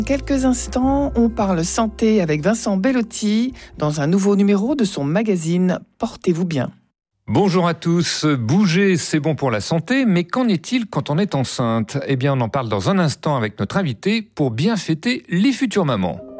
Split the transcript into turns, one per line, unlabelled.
Quelques instants, on parle santé avec Vincent Bellotti dans un nouveau numéro de son magazine Portez-vous bien.
Bonjour à tous. Bouger, c'est bon pour la santé, mais qu'en est-il quand on est enceinte ? Eh bien, on en parle dans un instant avec notre invité pour bien fêter les futures mamans.